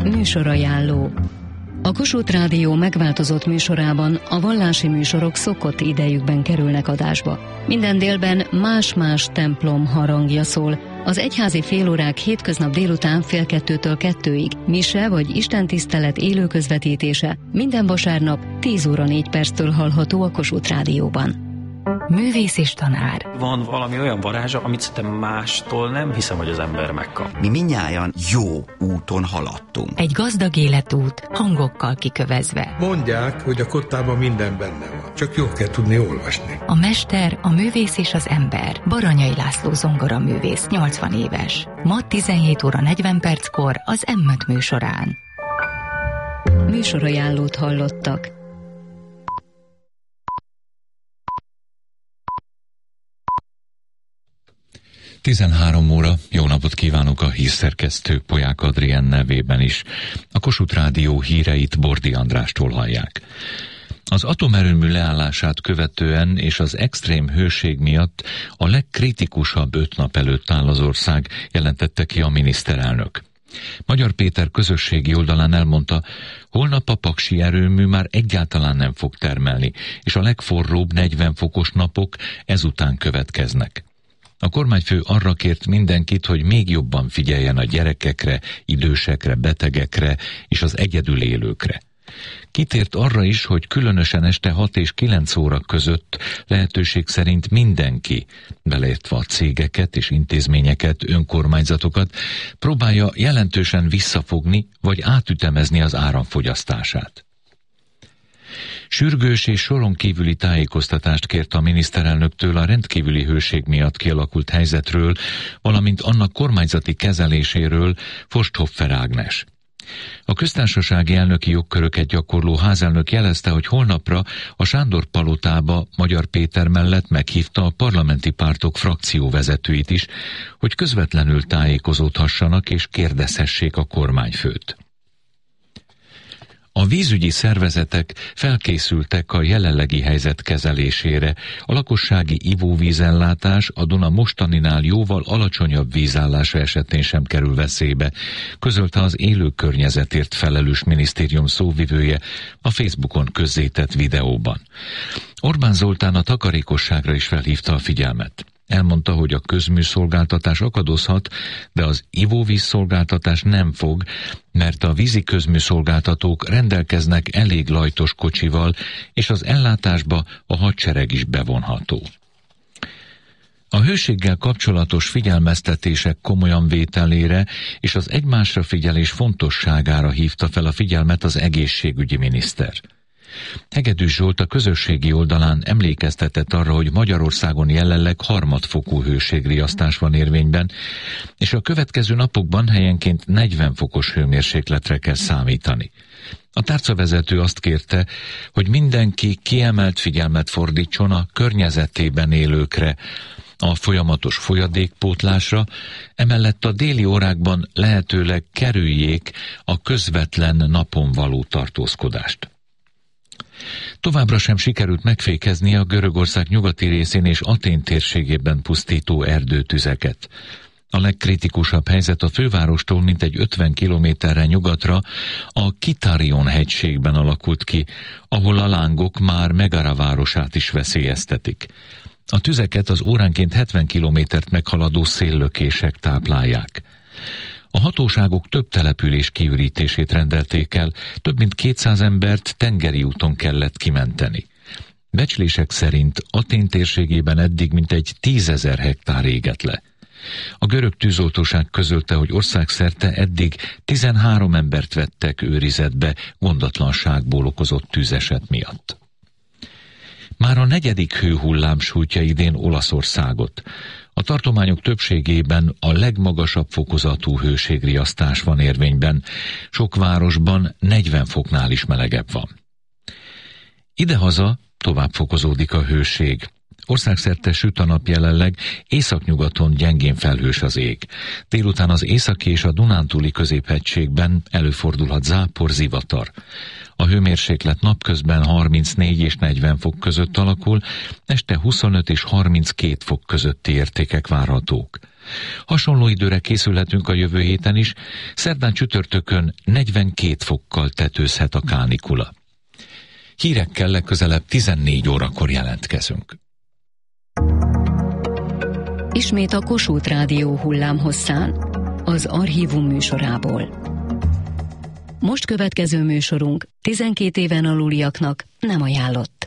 Műsorajánló. A Kossuth Rádió megváltozott műsorában a vallási műsorok szokott idejükben kerülnek adásba. Minden délben más-más templom harangja szól. Az egyházi félórák hétköznap délután 1:30-től 2-ig, mise vagy istentisztelet élő közvetítése minden vasárnap 10:04 hallható a Kossuth Rádióban. Művész és tanár. Van valami olyan varázsa, amit szerintem mástól nem hiszem, hogy az ember megkap. Mi mindnyájan jó úton haladtunk. Egy gazdag életút, hangokkal kikövezve. Mondják, hogy a kottában minden benne van. Csak jól kell tudni olvasni. A mester, a művész és az ember. Baranyai László zongoraművész, 80 éves. Ma 17:40 az M5 műsorán. Műsorajánlót hallottak. 13 óra, jó napot kívánok a hírszerkesztő Polyák Adrien nevében is. A Kossuth Rádió híreit Bordi Andrástól hallják. Az atomerőmű leállását követően és az extrém hőség miatt a legkritikusabb 5 nap előtt áll az ország, jelentette ki a miniszterelnök. Magyar Péter közösségi oldalán elmondta, holnap a paksi erőmű már egyáltalán nem fog termelni, és a legforróbb 40 fokos napok ezután következnek. A kormányfő arra kért mindenkit, hogy még jobban figyeljen a gyerekekre, idősekre, betegekre és az egyedül élőkre. Kitért arra is, hogy különösen este 6 és 9 óra között lehetőség szerint mindenki, beleértve a cégeket és intézményeket, önkormányzatokat, próbálja jelentősen visszafogni vagy átütemezni az áramfogyasztását. Sürgős és soron kívüli tájékoztatást kért a miniszterelnöktől a rendkívüli hőség miatt kialakult helyzetről, valamint annak kormányzati kezeléséről Forsthoffer Ágnes. A köztársasági elnöki jogköröket gyakorló házelnök jelezte, hogy holnapra a Sándor palotába Magyar Péter mellett meghívta a parlamenti pártok frakcióvezetőit is, hogy közvetlenül tájékozódhassanak és kérdezhessék a kormányfőt. A vízügyi szervezetek felkészültek a jelenlegi helyzet kezelésére. A lakossági ivóvízellátás a Duna mostaninál jóval alacsonyabb vízállása esetén sem kerül veszélybe, közölte az élő környezetért felelős minisztérium szóvivője a Facebookon közzétett videóban. Orbán Zoltán a takarékosságra is felhívta a figyelmet. Elmondta, hogy a közműszolgáltatás akadozhat, de az ivóvízszolgáltatás nem fog, mert a vízi közműszolgáltatók rendelkeznek elég lajtos kocsival, és az ellátásba a hadsereg is bevonható. A hőséggel kapcsolatos figyelmeztetések komolyan vételére és az egymásra figyelés fontosságára hívta fel a figyelmet az egészségügyi miniszter. Hegedűs Zsolt a közösségi oldalán emlékeztetett arra, hogy Magyarországon jelenleg harmadfokú hőségriasztás van érvényben, és a következő napokban helyenként 40 fokos hőmérsékletre kell számítani. A tárcavezető azt kérte, hogy mindenki kiemelt figyelmet fordítson a környezetében élőkre, a folyamatos folyadékpótlásra, emellett a déli órákban lehetőleg kerüljék a közvetlen napon való tartózkodást. Továbbra sem sikerült megfékezni a Görögország nyugati részén és Atén térségében pusztító erdőtüzeket. A legkritikusabb helyzet a fővárostól mintegy 50 kilométerre nyugatra a Kitarion hegységben alakult ki, ahol a lángok már Megara városát is veszélyeztetik. A tüzeket az óránként 70 kilométert meghaladó széllökések táplálják. A hatóságok több település kiürítését rendelték el, több mint 200 embert tengeri úton kellett kimenteni. Becslések szerint Atén térségében eddig mintegy 10 000 hektár égett le. A görög tűzoltóság közölte, hogy országszerte eddig 13 embert vettek őrizetbe gondatlanságból okozott tűzeset miatt. Már a 4. hőhullám sújtja idén Olaszországot. A tartományok többségében a legmagasabb fokozatú hőségriasztás van érvényben, sok városban 40 foknál is melegebb van. Idehaza tovább fokozódik a hőség. Országszerte süt a nap jelenleg, északnyugaton gyengén felhős az ég. Délután az északi és a Dunántúli középhegységben előfordulhat zápor, zivatar. A hőmérséklet napközben 34 és 40 fok között alakul, este 25 és 32 fok közötti értékek várhatók. Hasonló időre készülhetünk a jövő héten is, szerdán csütörtökön 42 fokkal tetőzhet a kánikula. Hírekkel legközelebb 14 órakor jelentkezünk. Ismét a Kossuth Rádió hullámhosszán, az Archívum műsorából. Most következő műsorunk 12 éven aluliaknak nem ajánlott.